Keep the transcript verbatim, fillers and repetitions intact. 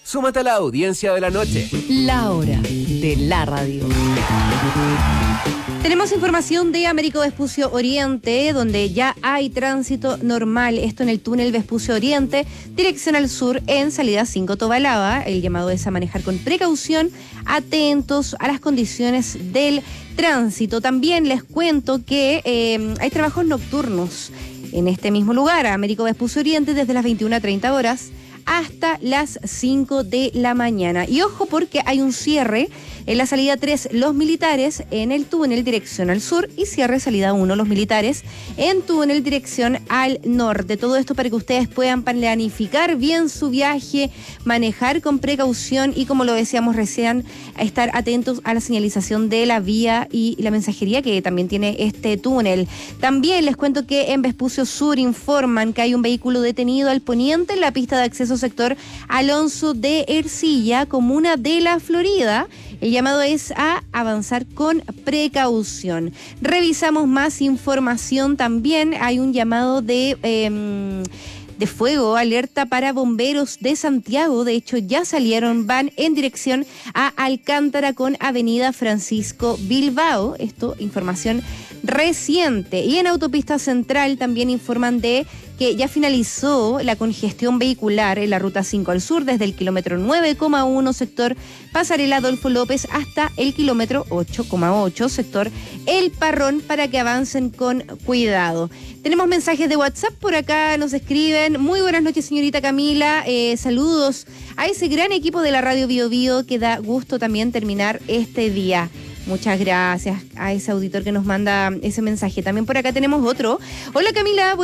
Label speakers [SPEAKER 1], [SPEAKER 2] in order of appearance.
[SPEAKER 1] Súmate a la audiencia de la noche.
[SPEAKER 2] La hora de la radio.
[SPEAKER 3] Tenemos información de Américo Vespucio Oriente, donde ya hay tránsito normal. Esto en el túnel Vespucio Oriente, dirección al sur en salida cinco Tobalaba. El llamado es a manejar con precaución, atentos a las condiciones del tránsito. También les cuento que eh, hay trabajos nocturnos en este mismo lugar, Américo Vespucio Oriente, desde las veintiuna a treinta horas hasta las cinco de la mañana. Y ojo, porque hay un cierre en la salida tres, los militares, en el túnel dirección al sur, y cierre salida uno, los militares, en túnel dirección al norte. Todo esto para que ustedes puedan planificar bien su viaje, manejar con precaución y, como lo decíamos recién, estar atentos a la señalización de la vía y la mensajería que también tiene este túnel. También les cuento que en Vespucio Sur informan que hay un vehículo detenido al poniente en la pista de acceso sector Alonso de Ercilla, comuna de La Florida. El llamado es a avanzar con precaución. Revisamos más información también. Hay un llamado de... Eh, de fuego, alerta para bomberos de Santiago. De hecho, ya salieron, van en dirección a Alcántara con Avenida Francisco Bilbao. Esto, información reciente. Y en Autopista Central también informan de que ya finalizó la congestión vehicular en la ruta cinco al sur, desde el kilómetro nueve coma uno, sector Pasarela Adolfo López, hasta el kilómetro ocho coma ocho, sector El Parrón, para que avancen con cuidado. Tenemos mensajes de WhatsApp, por acá nos escriben: muy buenas noches, señorita Camila, eh, saludos a ese gran equipo de la Radio Bio Bio, que da gusto también terminar este día. Muchas gracias a ese auditor que nos manda ese mensaje. También por acá tenemos otro. Hola, Camila.